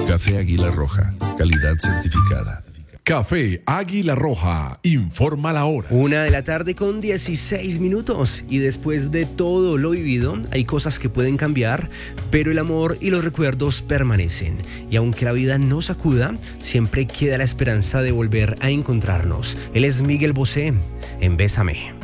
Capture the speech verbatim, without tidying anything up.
Café Águila Roja, calidad certificada. Café Águila Roja, informa la hora. Una de la tarde con dieciséis minutos. Y después de todo lo vivido, hay cosas que pueden cambiar, pero el amor y los recuerdos permanecen. Y aunque la vida nos sacuda, siempre queda la esperanza de volver a encontrarnos. Él es Miguel Bosé, en Bésame.